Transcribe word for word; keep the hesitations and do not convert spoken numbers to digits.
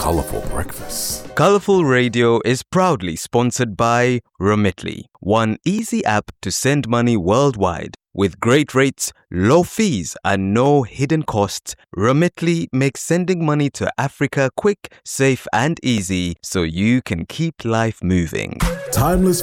colorful breakfast. Colorful Radio is proudly sponsored by Remitly, one easy app to send money worldwide. With great rates, low fees, and no hidden costs, Remitly makes sending money to Africa quick, safe, and easy so you can keep life moving. Timeless